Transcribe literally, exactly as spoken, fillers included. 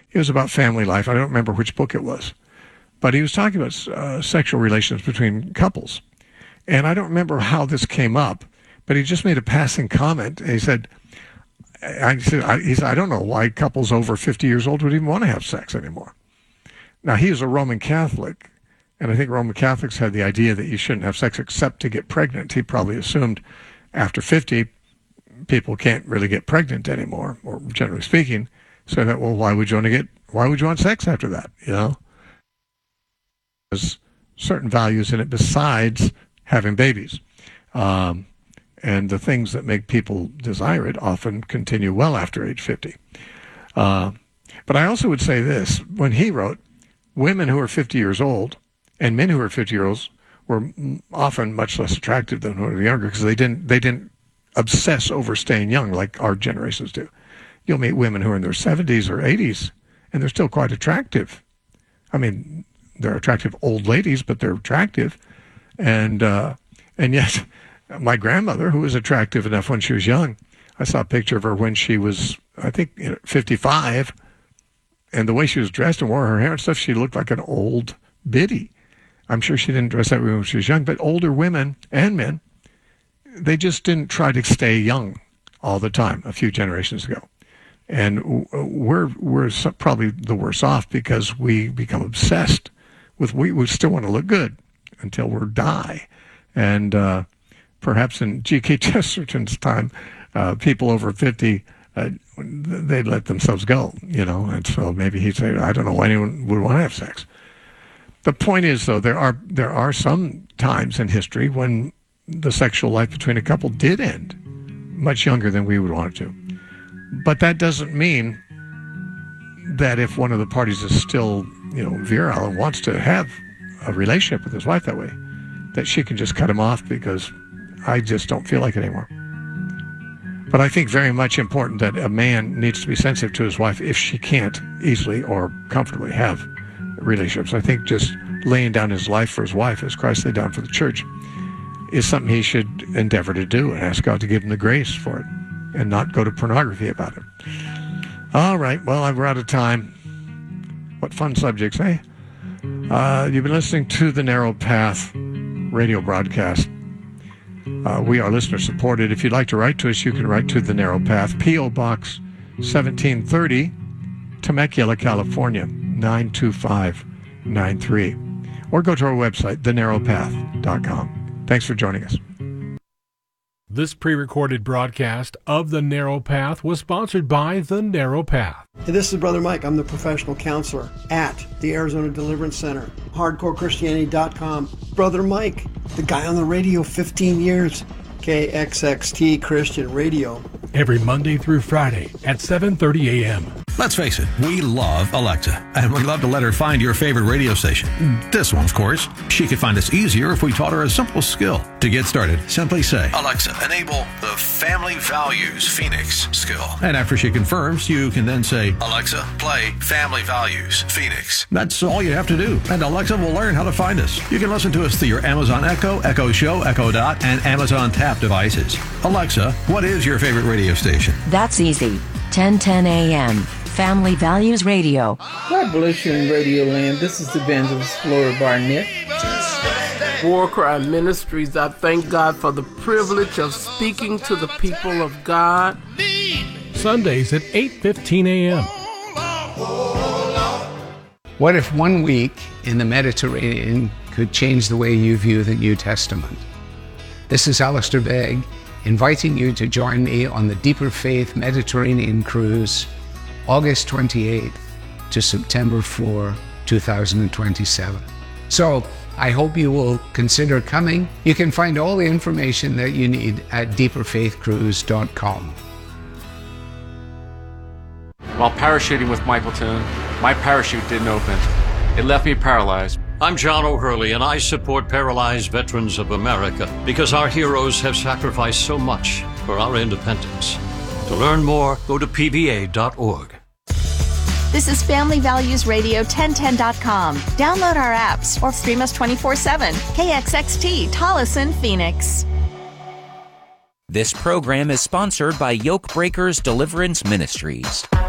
It was about family life. I don't remember which book it was. But he was talking about uh, sexual relations between couples. And I don't remember how this came up, but he just made a passing comment. And he said, I, said, I, he said, I don't know why couples over fifty years old would even want to have sex anymore. Now, he is a Roman Catholic, and I think Roman Catholics had the idea that you shouldn't have sex except to get pregnant. He probably assumed after fifty, people can't really get pregnant anymore, or generally speaking. So that, well, why would you want to get, why would you want sex after that, you know? There's certain values in it besides having babies. Um, and the things that make people desire it often continue well after age fifty. Uh, but I also would say this, when he wrote, women who are fifty years old and men who are fifty years old were often much less attractive than when they were younger because they didn't, they didn't obsess over staying young like our generations do. You'll meet women who are in their seventies or eighties, and they're still quite attractive. I mean, they're attractive old ladies, but they're attractive. And uh, and yet, my grandmother, who was attractive enough when she was young, I saw a picture of her when she was, I think, you know, fifty-five, and the way she was dressed and wore her hair and stuff, she looked like an old biddy. I'm sure she didn't dress that way when she was young, but older women and men, they just didn't try to stay young all the time a few generations ago. And we're we're probably the worse off because we become obsessed with, we, we still want to look good until we die. And uh, perhaps in G K Chesterton's time, uh, people over fifty, uh, they'd let themselves go, you know. And so maybe he'd say, I don't know why anyone would want to have sex. The point is, though, there are there are some times in history when the sexual life between a couple did end much younger than we would want it to. But that doesn't mean that if one of the parties is still, you know, virile and wants to have a relationship with his wife that way, that she can just cut him off because I just don't feel like it anymore. But I think very much important that a man needs to be sensitive to his wife if she can't easily or comfortably have relationships. I think just laying down his life for his wife, as Christ laid down for the church, is something he should endeavor to do and ask God to give him the grace for it and not go to pornography about it. All right, well, we're out of time. What fun subjects, eh? Uh, you've been listening to the Narrow Path radio broadcast. Uh, we are listener-supported. If you'd like to write to us, you can write to The Narrow Path, P O. Box seventeen thirty, Temecula, California, nine two five nine three. Or go to our website, the narrow path dot com. Thanks for joining us. This pre-recorded broadcast of The Narrow Path was sponsored by The Narrow Path. Hey, this is Brother Mike. I'm the professional counselor at the Arizona Deliverance Center, hardcore christianity dot com. Brother Mike, the guy on the radio fifteen years, K X X T Christian Radio. Every Monday through Friday at seven thirty a.m. Let's face it, we love Alexa, and we love to let her find your favorite radio station. This one, of course. She could find us easier if we taught her a simple skill. To get started, simply say, Alexa, enable the Family Values Phoenix skill. And after she confirms, you can then say, Alexa, play Family Values Phoenix. That's all you have to do, and Alexa will learn how to find us. You can listen to us through your Amazon Echo, Echo Show, Echo Dot, and Amazon Tap devices. Alexa, what is your favorite radio station? That's easy. ten ten a.m. Family Values Radio. God bless you in Radio Land. This is Evangelist Laura Barnett. War Cry Ministries, I thank God for the privilege of speaking to the people of God. Sundays at eight fifteen a.m. What if one week in the Mediterranean could change the way you view the New Testament? This is Alistair Begg, inviting you to join me on the Deeper Faith Mediterranean Cruise, August twenty-eighth to September fourth, two thousand twenty-seven. So, I hope you will consider coming. You can find all the information that you need at deeper faith cruise dot com. While parachuting with Michaelton, my parachute didn't open. It left me paralyzed. I'm John O'Hurley, and I support Paralyzed Veterans of America because our heroes have sacrificed so much for our independence. To learn more, go to P V A dot org. This is Family Values Radio ten ten dot com. Download our apps or stream us twenty-four seven. K X X T, Tolleson, Phoenix. This program is sponsored by Yoke Breakers Deliverance Ministries.